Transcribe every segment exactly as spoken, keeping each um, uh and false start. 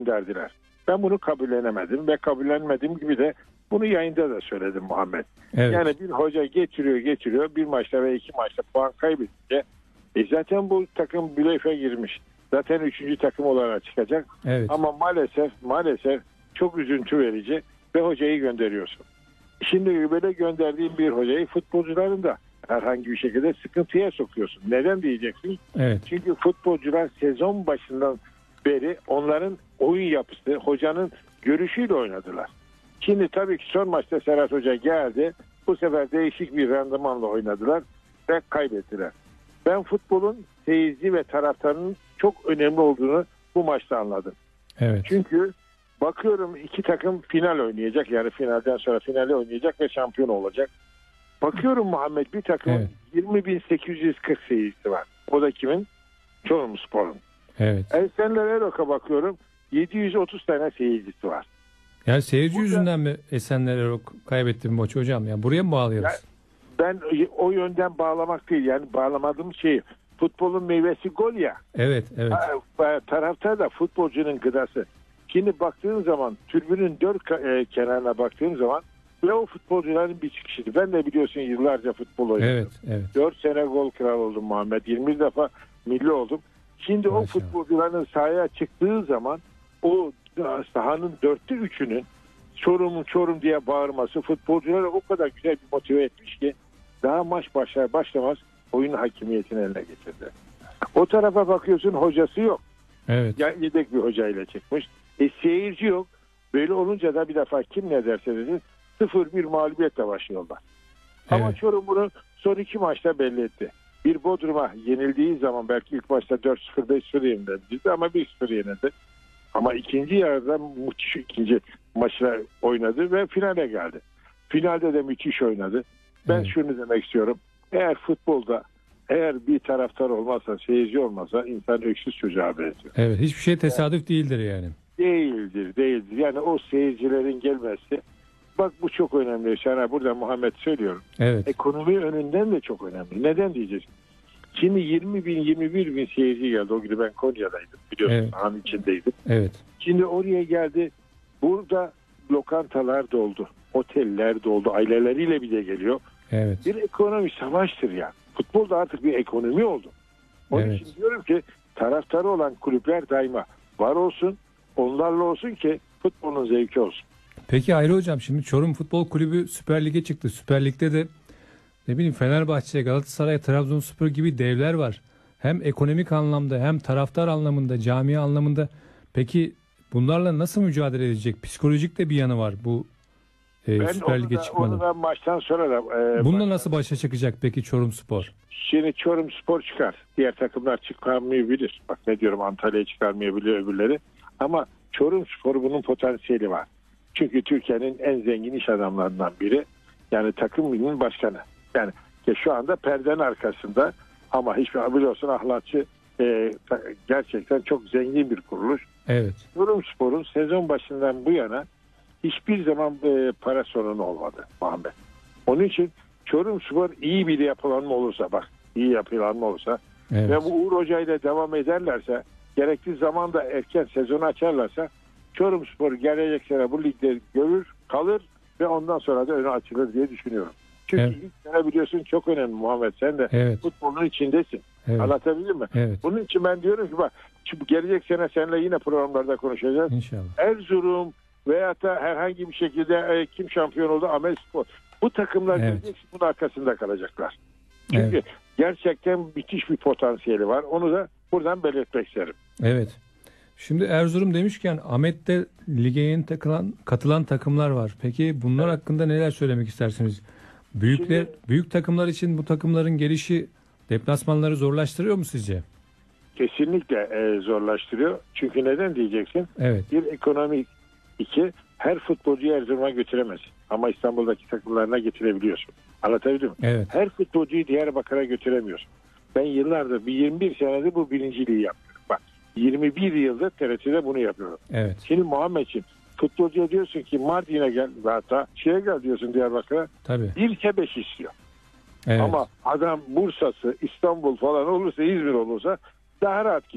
derdiler. Ben bunu kabullenemedim ve kabullenmediğim gibi de bunu yayında da söyledim Muhammed. Evet. Yani bir hoca getiriyor getiriyor bir maçta ve iki maçta puan kaybedince e zaten bu takım blöfe girmiş. Zaten üçüncü takım olarak çıkacak. Evet. Ama maalesef maalesef çok üzüntü verici ve hocayı gönderiyorsun. Şimdi böyle gönderdiğin bir hocayı futbolcuların da herhangi bir şekilde sıkıntıya sokuyorsun. Neden diyeceksin? Evet. Çünkü futbolcular sezon başından beri onların oyun yapısı, hocanın görüşüyle oynadılar. Şimdi tabii ki son maçta Serhat Hoca geldi. Bu sefer değişik bir randımanla oynadılar ve kaybettiler. Ben futbolun seyirci ve taraftarının çok önemli olduğunu bu maçta anladım. Evet. Çünkü bakıyorum iki takım final oynayacak. Yani finalden sonra finale oynayacak ve şampiyon olacak. Bakıyorum Muhammed bir takımın Evet. yirmi bin sekiz yüz kırk seyircisi var. O da kimin? Çorumspor'un. Evet. Esenler Erok'a bakıyorum yedi yüz otuz tane seyircisi var. Yani seyirci Burada, yüzünden mi Esenler Erok kaybetti bu maçı hocam? Yani buraya mı bağlıyoruz? Ya, ben o yönden bağlamak değil. Yani bağlamadığım şey futbolun meyvesi gol ya. Evet, evet. Taraftar da futbolcunun gıdası. Şimdi baktığın zaman tribünün dört e, kenarına baktığım zaman ve o futbolcuların bir çıkışıydı. Ben de biliyorsun yıllarca futbol oynadım. Evet, evet. dört sene gol kral oldum Muhammed. yirmi defa milli oldum. Şimdi Maşallah. O futbolcuların sahaya çıktığı zaman o sahanın dörtte üçünün Çorum'un Çorum diye bağırması futbolcuları o kadar güzel bir motive etmiş ki daha maç başlar başlamaz oyun hakimiyetini eline getirdi. O tarafa bakıyorsun hocası yok. Evet. Yani yedek bir hocayla çıkmış. E seyirci yok. Böyle olunca da bir defa kim ne derse desin sıfır bir mağlubiyetle başlıyorlar. Evet. Ama Çorum bunu son iki maçta belli etti. Bir Bodrum'a yenildiği zaman belki ilk maçta dört sıfır beş sıfır yenildi ama bir sıfır yenildi. Ama ikinci yarıda müthiş ikinci maçla oynadı ve finale geldi. Finalde de müthiş oynadı. Ben evet. şunu demek istiyorum. Eğer futbolda eğer bir taraftar olmazsa, seyirci olmazsa insan öksüz çocuğa benziyor. Evet, hiçbir şey tesadüf yani, değildir yani. Değildir, değildir. Yani o seyircilerin gelmesi, bak bu çok önemli. Sana burada Muhammed söylüyorum. Evet. Ekonomi önünden de çok önemli. Neden diyeceksin? Şimdi yirmi bin, yirmi bir bin seyirci geldi. O gün ben Konya'daydım. Biliyorsun, evet. Sahanın içindeydim. Evet. Şimdi oraya geldi. Burada lokantalar doldu. Oteller doldu. Aileleriyle bir de geliyor. Evet. Bir ekonomi savaştır ya. Futbol da artık bir ekonomi oldu. Onun evet. için diyorum ki taraftarı olan kulüpler daima var olsun. Onlarla olsun ki futbolun zevki olsun. Peki Hayri Hocam, şimdi Çorum Futbol Kulübü Süper Lig'e çıktı. Süper Lig'de de ne bileyim Fenerbahçe, Galatasaray, Trabzonspor gibi devler var. Hem ekonomik anlamda hem taraftar anlamında, camia anlamında. Peki bunlarla nasıl mücadele edecek? Psikolojik de bir yanı var bu e, ben Süper Lig'e da, çıkmanın. Onu ben maçtan sonra da... E, Bununla maçtan... nasıl başa çıkacak peki Çorumspor? Şimdi Çorumspor çıkar. Diğer takımlar çıkarmayabilir. Bak ne diyorum, Antalya'ya çıkarmayabilir öbürleri. Ama Çorumspor bunun potansiyeli var. Çünkü Türkiye'nin en zengin iş adamlarından biri. Yani takımının başkanı. Yani şu anda perdenin arkasında ama hiçbir biliyorsun ahlakçı e, gerçekten çok zengin bir kuruluş. Evet. Çorumspor'un sezon başından bu yana hiçbir zaman e, para sorunu olmadı Muhammed. Onun için Çorumspor iyi bir yapılanma olursa, bak iyi yapılanma olursa evet. ve bu Uğur Hoca ile devam ederlerse, gerektiği zaman da erken sezonu açarlarsa Çorumspor gelecek sene bu ligde görür, kalır ve ondan sonra da önü açılır diye düşünüyorum. Çünkü evet. ilk sene biliyorsun çok önemli Muhammed. Sen de evet. futbolun içindesin. Evet. Anlatabildim mi? Evet. Bunun için ben diyorum ki bak, şimdi gelecek sene seninle yine programlarda konuşacağız. İnşallah. Erzurum veyahut da herhangi bir şekilde e, kim şampiyon oldu? Amelspor. Bu takımlar evet. gelecek, bunun arkasında kalacaklar. Çünkü evet. gerçekten müthiş bir potansiyeli var. Onu da buradan belirtmek isterim. Evet. Şimdi Erzurum demişken Ahmet'te lige yeni takılan, katılan takımlar var. Peki bunlar evet. hakkında neler söylemek istersiniz? Büyükler, Şimdi, büyük takımlar için bu takımların gelişi deplasmanları zorlaştırıyor mu sizce? Kesinlikle e, zorlaştırıyor. Çünkü neden diyeceksin? Evet. Bir, ekonomik. İki, her futbolcuyu Erzurum'a götüremez. Ama İstanbul'daki takımlarına getirebiliyorsun. Anlatabildim mi? Evet. Her futbolcuyu Diyarbakır'a götüremiyorsun. Ben yıllardır, bir yirmi bir senedir bu birinciliği yapıyorum. Bak, yirmi bir yıldır T R T'de bunu yapıyorum. Evet. Şimdi Muhammedciğim, futbolcuya diyorsun ki Mardin'e gel, hatta şeye gel diyorsun Diyarbakır'a. Tabii. Bir kebeş istiyor. Evet. Ama adam Bursa'sı, İstanbul falan olursa, İzmir olursa daha rahat gidiyor.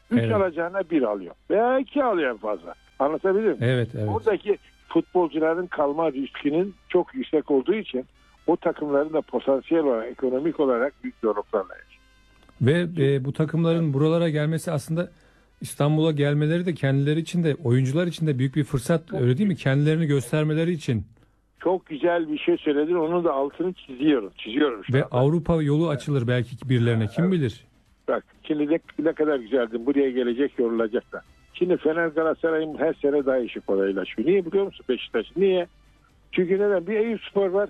üç Evet. alacağına bir alıyor. Veya iki alıyor en fazla. Anlatabildim mi? Evet, evet. Oradaki futbolcuların kalma riskinin çok yüksek olduğu için o takımların da potansiyel olarak, ekonomik olarak büyük zorluklarla yaşıyor. Ve e, bu takımların buralara gelmesi aslında İstanbul'a gelmeleri de kendileri için de oyuncular için de büyük bir fırsat, öyle değil mi? Kendilerini göstermeleri için. Çok güzel bir şey söyledin. Onun da altını çiziyorum. Çiziyorum şu Ve anda. Avrupa yolu açılır belki birilerine, kim Evet. bilir? Bak şimdi ne, ne kadar güzeldi. Buraya gelecek, yorulacak da. Şimdi Fener Galatasaray'ın her sene daha işi kolaylaşıyor. Niye biliyor musun Beşiktaş? Niye? Çünkü neden? Bir Eyüpspor var,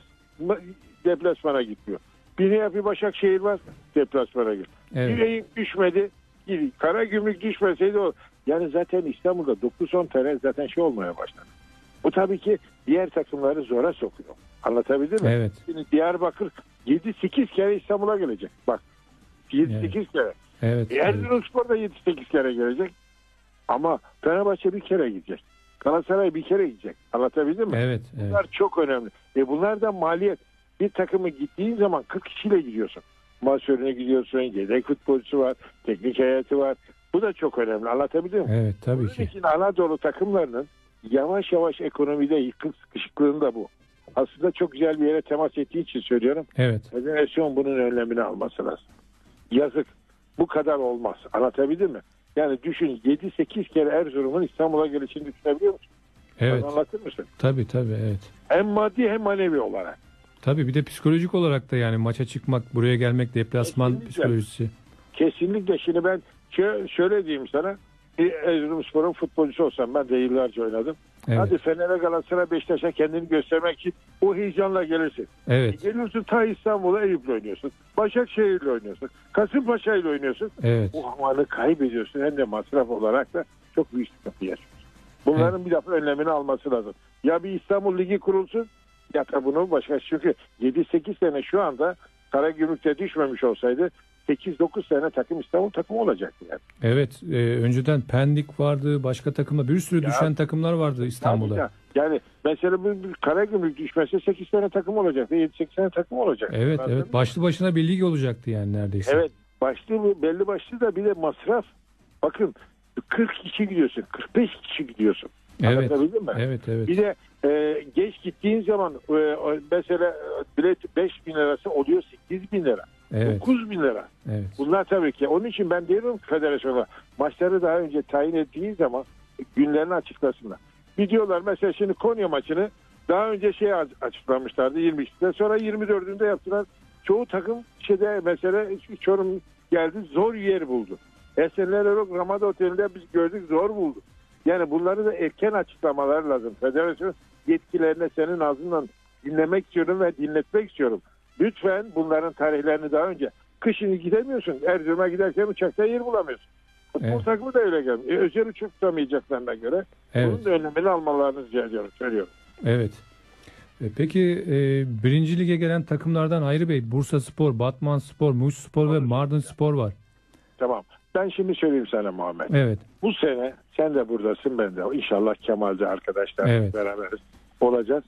deplasmana gitmiyor. Bir ne yapıyor? Başakşehir var, deplasmana gidiyor. Evet. Bir Eyüp düşmedi. Karagümrük düşmeseydi o. Yani zaten İstanbul'da dokuz on tane zaten şey olmaya başladı. Bu tabii ki diğer takımları zora sokuyor. Anlatabildim mi? Evet. Şimdi Diyarbakır yedi sekiz kere İstanbul'a gelecek. Bak yedi sekiz Evet. kere. Evet. evet. Erzurumspor da yedi sekiz kere gelecek. Ama Fenerbahçe bir kere gidecek. Galatasaray bir kere gidecek. Anlatabildim mi? Evet, evet. Bunlar çok önemli. E bunlar da maliyet. Bir takımı gittiğin zaman kırk kişiyle gidiyorsun. Masörüne gidiyorsun, yedek futbolcusu var, teknik heyeti var. Bu da çok önemli. Anlatabildim mi? Evet, tabii Bunun ki. için Anadolu takımlarının yavaş yavaş ekonomide yıkık sıkışıklığında bu. Aslında çok güzel bir yere temas ettiği için söylüyorum. Evet. Federasyon bunun önlemini alması lazım. Yazık. Bu kadar olmaz. Anlatabildim mi? Yani düşün yedi sekiz kere Erzurum'un İstanbul'a gelişini düşünebiliyor musun? Evet. Bana anlatır mısın? Tabii tabii, evet. Hem maddi hem manevi olarak. Tabii bir de psikolojik olarak da yani maça çıkmak, buraya gelmek, deplasman Kesinlikle. psikolojisi. Kesinlikle. Şimdi ben şö- şöyle diyeyim sana. Bir Erzurumspor'un futbolcusu olsam, ben de yıllarca oynadım. Evet. Hadi Fener'e, Galatasaray, Beşiktaş'a kendini göstermek için o heyecanla gelirsin. Evet. Geliyorsun ta İstanbul'a, Eyüp'le oynuyorsun. Başakşehir'le oynuyorsun. Kasımpaşa'yla oynuyorsun. Evet. Bu havanı kaybediyorsun. Hem de masraf olarak da çok büyük sıkıntı yaşıyorsun. Bunların Evet. bir defa önlemini alması lazım. Ya bir İstanbul Ligi kurulsun ya da bunu başka. Çünkü yedi sekiz sene şu anda Karagümrük'te düşmemiş olsaydı sekiz dokuz sene takım İstanbul takımı olacaktı yani. Evet. E, önceden Pendik vardı, başka takımlar, bir sürü Ya, düşen takımlar vardı İstanbul'da. Ya, yani mesela bu bir Karagümrük düşmese sekiz sene takım olacaktı. yedi sekiz sene takım olacaktı. Evet, Anladın evet. mı? Başlı başına bir lig olacaktı yani neredeyse. Evet. Başlı belli başlı da bir de masraf. Bakın kırk kişi gidiyorsun. kırk beş kişi gidiyorsun. Evet. Anlatabildim mi? Evet, evet. Bir de e, geç gittiğin zaman e, mesela bilet beş bin lirası oluyor sekiz bin lira. Evet. dokuz bin lira. Evet. Bunlar tabii ki. Onun için ben diyorum ki federasyona maçları daha önce tayin ettiği zaman günlerini açıklasınlar. Biliyorlar mesela şimdi Konya maçını daha önce şey açıklamışlardı yirmi ikisinde, sonra yirmi dördünde yaptılar. Çoğu takım şeyde mesela Çorum geldi, zor yer buldu. Esenler Erok Ramada Oteli'nde biz gördük, zor bulduk. Yani bunları da erken açıklamalar lazım. Federasyon yetkilerine senin ağzından dinlemek istiyorum ve dinletmek istiyorum. Lütfen bunların tarihlerini daha önce. Kışın gidemiyorsun. Erzurum'a giderken uçakta yer bulamıyorsun. Futbol Evet. takımı da öyle gelmiyor. E, özel uçak tutamayacaklarına göre Evet. bunun da önlemini almalarını rica ediyorum. Söylüyorum. Evet. E, Peki e, birinci lige gelen takımlardan Hayri Bey, Bursaspor, Batmanspor, Muşspor ve Mardinspor var. Tamam. Ben şimdi söyleyeyim sana Muhammed. Evet. Bu sene sen de buradasın, ben de. İnşallah Kemal'de arkadaşlar Evet. beraberiz olacağız.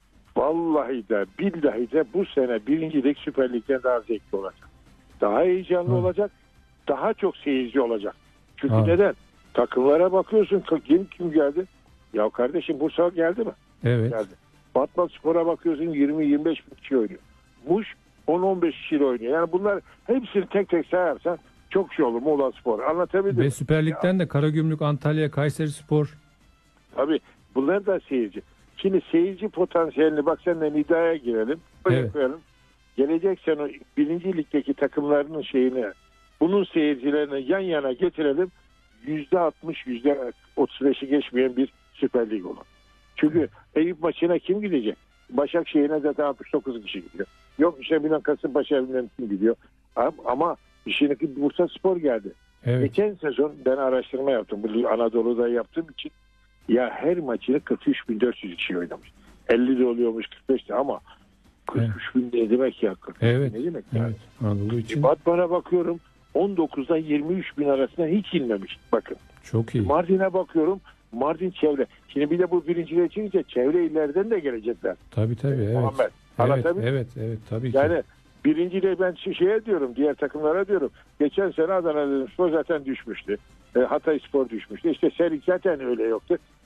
Vallahi de billahi de bu sene birinci lig Süper Lig'den daha zevkli olacak. Daha heyecanlı Hı. olacak. Daha çok seyirci olacak. Çünkü Ha. neden? Takımlara bakıyorsun. Kim kim geldi? Ya kardeşim Bursa geldi mi? Evet. Geldi. Batmanspor'a bakıyorsun yirmi yirmi beş bin kişi oynuyor. Muş on on beş kişiyle oynuyor. Yani bunlar hepsini tek tek sayarsan çok şey olur Muğla Spor. Anlatabildim Ve mi? Süper Lig'den de Karagümrük, Antalya, Kayserispor. Tabii bunlar da seyirci. Şimdi seyirci potansiyelini bak seninle iddiaya girelim. Böyle Evet. koyalım. Gelecek sene birinci ligdeki takımlarının şeyini, bunun seyircilerini yan yana getirelim. yüzde altmış, yüzde otuz beşi geçmeyen bir Süper Lig olur. Çünkü Eyüp maçına kim gidecek? Başakşehir'e zaten altmış dokuz kişi gidiyor. Yok işte bilen Kasımpaşa bilen kim gidiyor. Ama işindeki Bursaspor geldi. Evet. Geçen sezon ben araştırma yaptım. Bu Anadolu'da yaptığım için. Ya her maçını kırk üç bin dört yüz kişi oynamış. elli de oluyormuş, kırk beş de ama kırk üç bin ne demek ya? kırk üç Evet. bin ne demek yani? Evet. Anadolu için Batman'a bakıyorum on dokuzdan yirmi üç bin arasında hiç inmemiş. Bakın. çok iyi. Mardin'e bakıyorum. Mardin çevre. Şimdi bir de bu birinciliğe çıkınca çevre illerden de gelecekler. Tabii tabii, evet. Muhammed. Evet, Anlatabildim mi? evet, evet, tabii ki. Yani birinciliğe ben şu şeye diyorum, diğer takımlara diyorum. Geçen sene Adana Demirspor zaten düşmüştü. E, Hatayspor düşmüştü. İşte Serik zaten öyle yoktu.